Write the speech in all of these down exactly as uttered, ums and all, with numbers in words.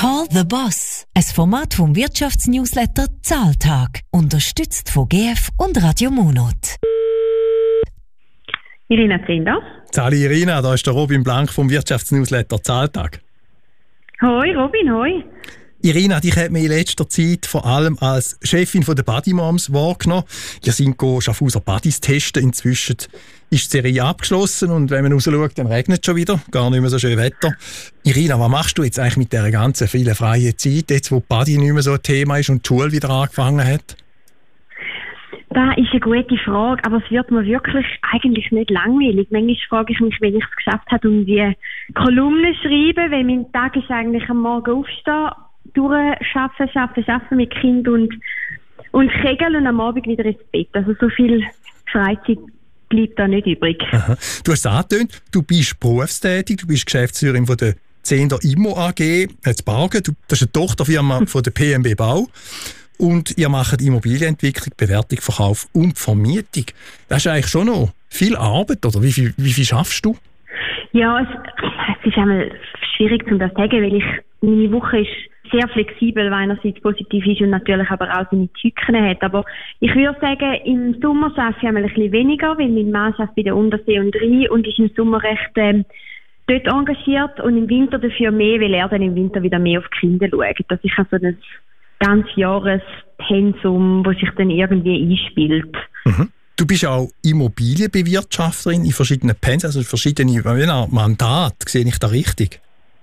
Call the Boss, ein Format vom Wirtschaftsnewsletter Zahltag, unterstützt von G F und Radio Monat. Irina Zender. Sali Irina, da ist der Robin Blank vom Wirtschaftsnewsletter Zahltag. Hoi Robin, hoi. Irina, dich hat man in letzter Zeit vor allem als Chefin von der Buddy Moms wahrgenommen. Ihr seid Schaffhauser Buddies testen. Inzwischen ist die Serie abgeschlossen und wenn man rausschaut, dann regnet es schon wieder. Gar nicht mehr so schön Wetter. Irina, was machst du jetzt eigentlich mit dieser ganzen vielen freien Zeit, jetzt wo Buddy nicht mehr so ein Thema ist und die Schule wieder angefangen hat? Das ist eine gute Frage, aber es wird mir wirklich eigentlich nicht langweilig. Manchmal frage ich mich, wenn ich es geschafft habe, um die Kolumnen schreiben, weil mein Tag ist eigentlich am Morgen aufstehen, durchschaffen, schaffen, schaffen mit Kind und, und Kegeln und am Abend wieder ins Bett. Also so viel Freizeit bleibt da nicht übrig. Aha. Du hast es angetönt, du bist berufstätig, du bist Geschäftsführerin von der Zehnder Immo A G in Bargen. Du, das ist eine Tochterfirma von der P M B Bau. Und ihr macht Immobilienentwicklung, Bewertung, Verkauf und Vermietung. Das ist eigentlich schon noch viel Arbeit, oder? Wie viel, wie viel schaffst du? Ja, es, es ist einmal schwierig zu das sagen, weil ich, meine Woche ist sehr flexibel, weil einerseits positiv ist und natürlich aber auch seine Zyklen hat. Aber ich würde sagen, im Sommer arbeite ich einmal ein bisschen weniger, weil mein Mann arbeitet bei der Untersee und Rhein und ist im Sommer recht ähm, dort engagiert und im Winter dafür mehr, weil er dann im Winter wieder mehr auf die Kinder schaut. Das ist also das ganz Jahrespensum, das sich dann irgendwie einspielt. Mhm. Du bist auch Immobilienbewirtschafterin in verschiedenen Pensen, also verschiedene Mandate. Sehe ich da richtig?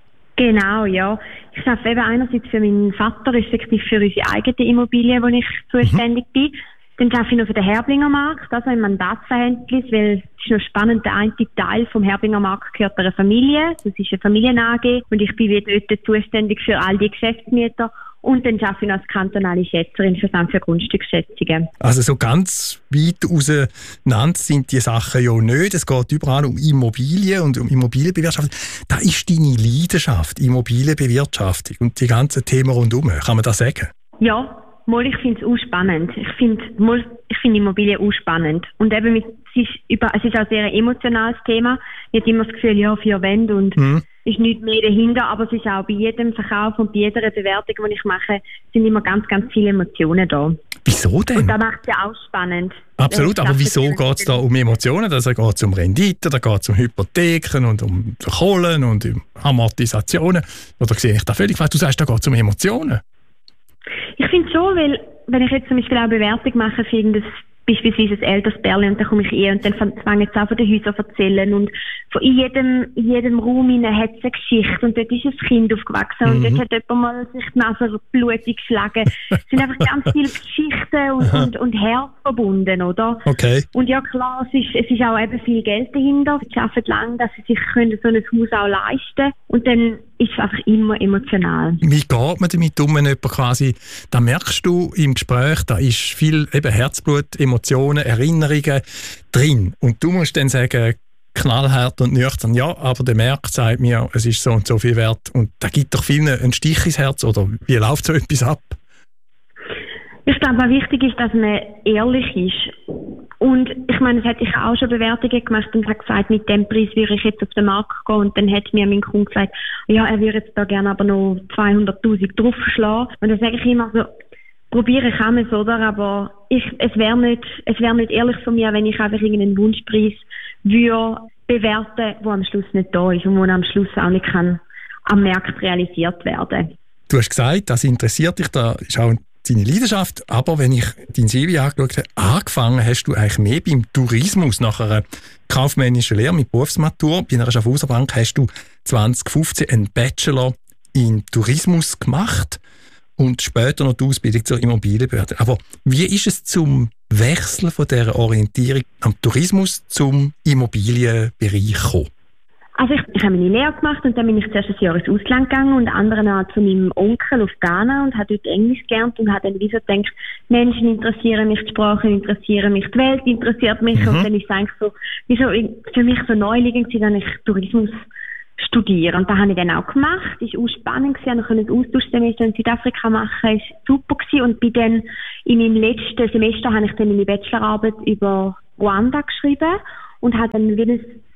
Genau, ja. Ich arbeite eben einerseits für meinen Vater, respektive für unsere eigene Immobilie, wo ich zuständig mhm. bin. Dann arbeite ich noch für den Herblinger Markt, also ein Mandatsverhältnis, weil es ist noch spannend, der eine Teil vom Herblinger Markt gehört einer Familie, das ist eine Familien-A G und ich bin wieder dort zuständig für all die Geschäftsmieter. Und dann arbeite ich noch als kantonale Schätzerin für für Grundstücksschätzungen. Also so ganz weit auseinander sind die Sachen ja nicht. Es geht überall um Immobilien und um Immobilienbewirtschaftung. Das ist deine Leidenschaft, Immobilienbewirtschaftung und die ganzen Themen rundherum. Kann man das sagen? Ja, mal, ich finde es auch spannend. Ich finde ich find Immobilien auch spannend. Und eben, mit, es, ist über, es ist auch sehr ein emotionales Thema. Ich habe immer das Gefühl, ja, für Wände und mhm. ist nichts mehr dahinter, aber es ist auch bei jedem Verkauf und bei jeder Bewertung, die ich mache, sind immer ganz, ganz viele Emotionen da. Wieso denn? Und das macht es ja auch spannend. Absolut, aber wieso geht es da um Emotionen? Also geht es um Rendite, da geht es um Hypotheken und um Kohlen und um Amortisationen. Oder sehe ich da völlig falsch? Du sagst, da geht es um Emotionen. Ich finde schon, weil wenn ich jetzt zum Beispiel auch eine Bewertung mache für irgendein beispielsweise ein älteres Pärchen und dann komme ich eh und dann fange ich auch von den Häusern erzählen und von in jedem, in jedem Raum hat es eine Geschichte und dort ist ein Kind aufgewachsen und mhm. dort hat jemand mal sich die Nase blutig geschlagen. Es sind einfach ganz viele Geschichten und, und, und Herz verbunden, oder? Okay. Und ja klar, es ist, es ist auch eben viel Geld dahinter. Sie arbeiten lange, dass sie sich können so ein Haus auch leisten können und dann ist es einfach immer emotional. Wie geht man damit um, wenn jemand quasi, da merkst du im Gespräch, da ist viel eben Herzblut, Emotionen, Erinnerungen drin. Und du musst dann sagen, knallhart und nüchtern, ja, aber der Markt sagt mir, es ist so und so viel wert. Und da gibt doch vielen einen Stich ins Herz, oder wie läuft so etwas ab? Ich glaube, was wichtig ist, dass man ehrlich ist. Und ich meine, es hätte ich auch schon Bewertungen gemacht und habe gesagt, mit dem Preis würde ich jetzt auf den Markt gehen. Und dann hat mir mein Kunde gesagt, ja, er würde jetzt da gerne aber noch zweihunderttausend draufschlagen. Und dann sage ich immer so, probieren kann man es, oder? Aber ich, es wäre nicht, es wäre nicht ehrlich von mir, wenn ich einfach irgendeinen Wunschpreis würde bewerten, der am Schluss nicht da ist und wo am Schluss auch nicht kann am Markt realisiert werden. Du hast gesagt, das interessiert dich, da ist auch deine Leidenschaft, aber wenn ich dein C V angeschaut habe, angefangen hast du eigentlich mehr beim Tourismus. Nach einer kaufmännischen Lehre mit Berufsmatur bei einer Schaffhauser Bank hast du zwanzig fünfzehn einen Bachelor in Tourismus gemacht und später noch die Ausbildung zur Immobilienbehörde. Aber wie ist es zum Wechsel von dieser Orientierung am Tourismus zum Immobilienbereich gekommen? Also ich, ich habe meine Lehre gemacht und dann bin ich zuerst ein Jahr ins Ausland gegangen und anderen Mal zu meinem Onkel auf Ghana und habe dort Englisch gelernt und habe dann wieder gedacht, Menschen interessieren mich, die Sprachen interessieren mich, die Welt interessiert mich mhm. und dann ist es eigentlich so, wie so für mich so naheliegend gewesen, dass ich Tourismus studiere. Und das habe ich dann auch gemacht. Das war auch spannend. Ich konnte ein Austauschsemester in Südafrika machen. Das war super gewesen. Und bin dann in meinem letzten Semester habe ich dann meine Bachelorarbeit über Ruanda geschrieben und habe dann wieder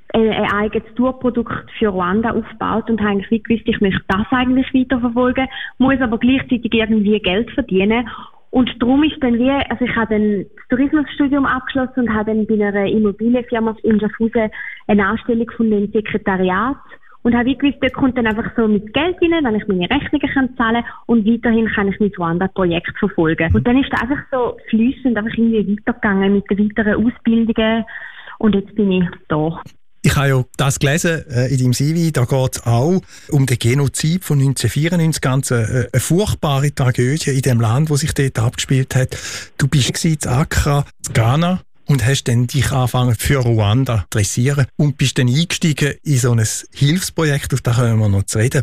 ein, ein eigenes Tourprodukt für Ruanda aufgebaut und habe eigentlich wie gewusst, ich möchte das eigentlich weiterverfolgen, muss aber gleichzeitig irgendwie Geld verdienen. Und darum ist dann wie, also ich habe dann das Tourismusstudium abgeschlossen und habe dann bei einer Immobilienfirma in Schaffhausen eine Anstellung gefunden im Sekretariat. Und habe wie gewusst, dort kommt dann einfach so mit Geld rein, weil ich meine Rechnungen kann zahlen und weiterhin kann ich mein Ruanda-Projekt verfolgen. Und dann ist es einfach so fließend einfach irgendwie weitergegangen mit den weiteren Ausbildungen und jetzt bin ich da. Ich habe ja das gelesen äh, in deinem C V, da geht es auch um den Genozid von neunzehnhundertvierundneunzig, ganz äh, eine furchtbare Tragödie in dem Land, wo sich dort abgespielt hat. Du bist in Accra, in Ghana, und hast dann dich angefangen für Ruanda zu dressieren und bist dann eingestiegen in so ein Hilfsprojekt, auf das können wir noch zu reden.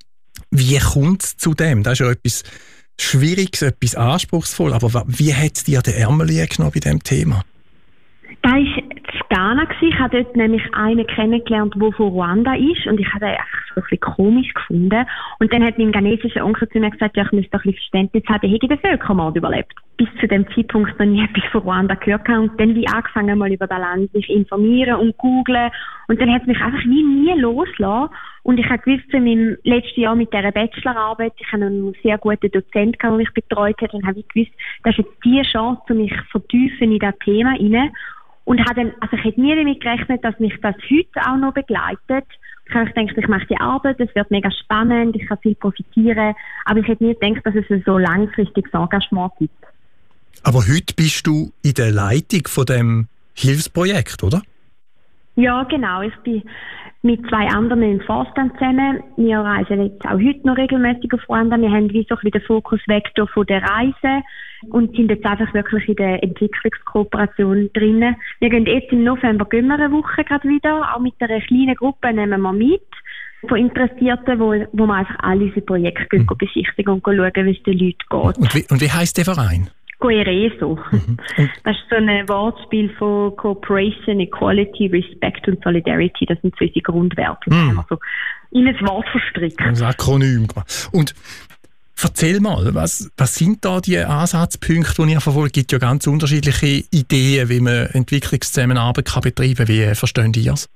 Wie kommt es zu dem? Das ist ja etwas Schwieriges, etwas Anspruchsvolles, aber wie hat es dir den Ärmel genommen bei diesem Thema? Das war in Ghana. Ich habe dort nämlich einen kennengelernt, der von Ruanda ist. Und ich habe den einfach so ein bisschen komisch gefunden. Und dann hat mein ghanesischer Onkel zu mir gesagt, ja, ich müsste doch ein bisschen Verständnis haben, ich hätte den Völkermord überlebt. Bis zu dem Zeitpunkt noch nie etwas von Ruanda gehört habe. Und dann wie angefangen, mal über das Land sich informieren und googlen. Und dann hat es mich einfach wie nie losgelassen. Und ich habe gewusst, in meinem letzten Jahr mit dieser Bachelorarbeit, ich hatte einen sehr guten Dozent, der mich betreut hat, und habe gewusst, das ist jetzt die Chance, um mich zu vertiefen in das Thema hinein. Und habe dann, also ich hätte nie damit gerechnet, dass mich das heute auch noch begleitet. Ich habe gedacht, ich mache die Arbeit, es wird mega spannend, ich kann viel profitieren. Aber ich hätte nie gedacht, dass es so langfristiges Engagement gibt. Aber heute bist du in der Leitung von dem Hilfsprojekt, oder? Ja, genau. Ich bin mit zwei anderen im Vorstand zusammen. Wir reisen jetzt auch heute noch regelmäßig auf Ruanda. Wir haben wie so ein bisschen den Fokusvektor von der Reise und sind jetzt einfach wirklich in der Entwicklungskooperation drin. Wir gehen jetzt im November gehen wir eine Woche gerade wieder, auch mit einer kleinen Gruppe nehmen wir mit von Interessierten, wo, wo wir einfach alle unsere Projekte mhm. besichtigen und schauen, wie es den Leuten geht. Und wie, und wie heisst der Verein? Coereso. Mhm. Das ist so ein Wortspiel von Cooperation, Equality, Respect und Solidarity. Das sind so unsere Grundwerte. Mhm. Da haben wir so in ein Wort verstrickt. Ein Akronym. Und erzähl mal, was, was sind da die Ansatzpunkte, die ihr verfolgt? Es gibt ja ganz unterschiedliche Ideen, wie man Entwicklungszusammenarbeit kann betreiben kann. Wie verstehen ihr es?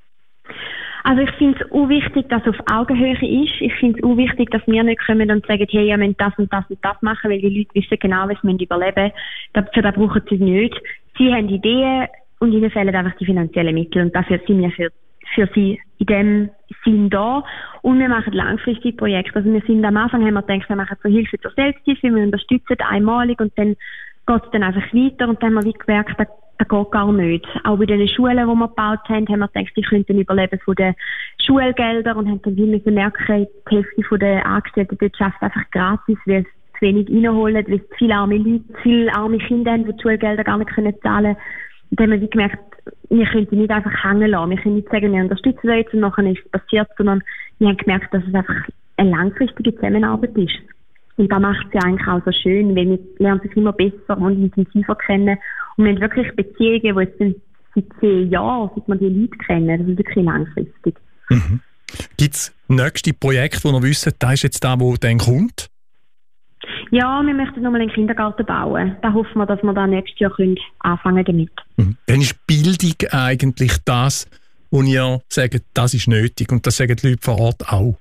Also ich finde es auch wichtig, dass es auf Augenhöhe ist. Ich finde es auch wichtig, dass wir nicht kommen und sagen, hey, ihr müsst das und das und das machen, weil die Leute wissen genau, was sie überleben müssen. Für das brauchen sie es nicht. Sie haben Ideen und ihnen fehlen einfach die finanziellen Mittel. Und dafür sind wir für, für sie in dem Sinn da. Und wir machen langfristige Projekte. Also wir sind am Anfang, haben wir gedacht, wir machen so Hilfe zur Selbsthilfe, wir unterstützen einmalig und dann geht es dann einfach weiter. Und dann haben wir wie gemerkt, das geht gar nicht. Auch bei den Schulen, die wir gebaut haben, haben wir gedacht, die könnten überleben von den Schulgeldern und haben dann wie müssen merken, die Hälfte der Angestellten dort schafft einfach gratis, weil es zu wenig reinholen, weil es zu viele arme Leute, zu viele arme Kinder haben, die die Schulgelder gar nicht können zahlen können. Und dann haben wir wie gemerkt, wir können nicht einfach hängen lassen. Wir können nicht sagen, wir unterstützen das jetzt und nachher ist es passiert, sondern wir haben gemerkt, dass es einfach eine langfristige Zusammenarbeit ist. Und das macht es ja eigentlich auch so schön, weil wir lernen sich immer besser und intensiver kennen. Und wir haben wirklich Beziehungen, die jetzt sind seit zehn Jahren, seit wir die Leute kennen. Das ist wirklich langfristig. Mhm. Gibt es nächste Projekte, wo wir wissen, das ist jetzt da, wo dann kommt? Ja, wir möchten nochmal einen Kindergarten bauen. Da hoffen wir, dass wir da nächstes Jahr können anfangen damit. Mhm. Dann ist Bildung eigentlich das, wo ihr sagt, das ist nötig. Und das sagen die Leute vor Ort auch.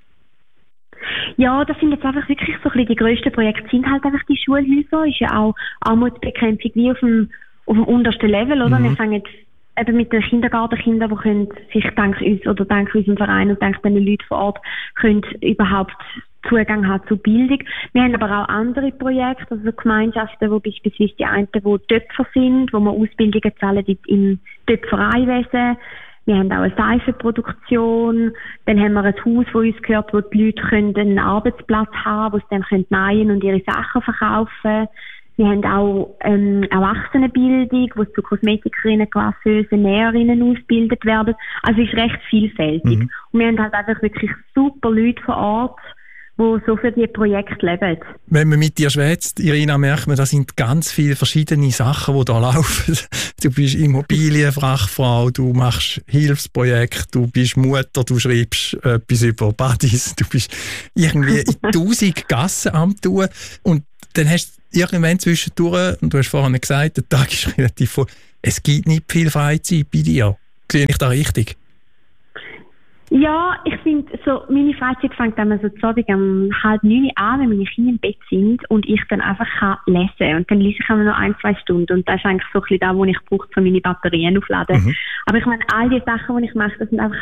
Ja, das sind jetzt einfach wirklich so ein bisschen die grössten Projekte, sind halt einfach die Schulhäuser. Ist ja auch Armutsbekämpfung wie auf dem, auf dem untersten Level, oder? Mhm. Wir fangen jetzt eben mit den Kindergartenkindern, die können sich dank uns oder dank unserem Verein und dank den Leuten vor Ort können überhaupt Zugang haben zu Bildung. Wir haben aber auch andere Projekte, also Gemeinschaften, wo beispielsweise die einen, die Töpfer sind, wo wir Ausbildungen zahlen im Töpfereiwesen. Wir haben auch eine Seifenproduktion. Dann haben wir ein Haus, das uns gehört, wo die Leute können einen Arbeitsplatz haben, wo sie dann können nähen und ihre Sachen verkaufen. Wir haben auch ähm, Erwachsenenbildung, wo zu Kosmetikerinnen, Coiffeusen, Näherinnen ausgebildet werden. Also es ist recht vielfältig. Mhm. Und wir haben halt einfach wirklich super Leute vor Ort, die so für diese Projekte leben. Wenn man mit dir schwätzt, Irina, merkt man, da sind ganz viele verschiedene Sachen, die da laufen. Du bist Immobilienfachfrau, du machst Hilfsprojekte, du bist Mutter, du schreibst etwas über Buddies, du bist irgendwie in tausend Gassen am Tun. Und dann hast du irgendwann zwischendurch, und du hast vorhin gesagt, der Tag ist relativ voll, es gibt nicht viel Freizeit bei dir. Sehe ich da richtig? Ja, ich finde, so, meine Freizeit fängt dann so zu Abend um halb neun an, wenn meine Kinder im Bett sind und ich dann einfach kann lesen. Und dann lese ich immer noch ein, zwei Stunden. Und das ist eigentlich so ein bisschen das, was ich brauche, um meine Batterien aufzuladen. Mhm. Aber ich meine, all die Sachen, die ich mache, das sind einfach